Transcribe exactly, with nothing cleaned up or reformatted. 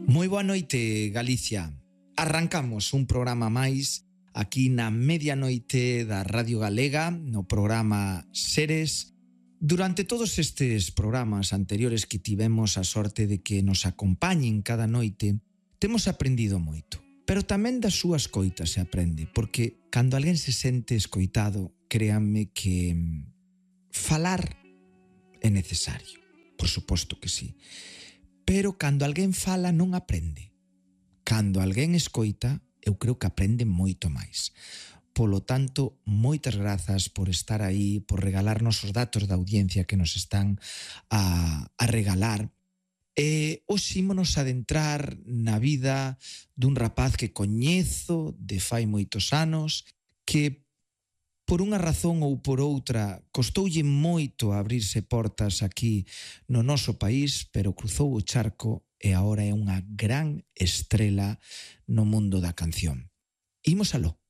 Moi boa noite, Galicia. Arrancamos un programa máis aquí na medianoite da Radio Galega, no programa Seres. Durante todos estes programas anteriores que tivemos a sorte de que nos acompañen cada noite, temos aprendido moito. Pero tamén das súas coitas se aprende, porque cando alguén se sente escoitado, créanme que falar é necesario. Por suposto que sí. Pero cando alguén fala non aprende. Cando alguén escoita, eu creo que aprende moito máis. Polo tanto, moitas grazas por estar aí, por regalarnos os datos da audiencia que nos están a, a regalar. E hoxe ímonos adentrar na vida dun rapaz que coñezo de fai moitos anos, que por unha razón ou por outra costoulle moito abrirse portas aquí no noso país, pero cruzou o charco e agora é unha gran estrela no mundo da canción. Imos aló.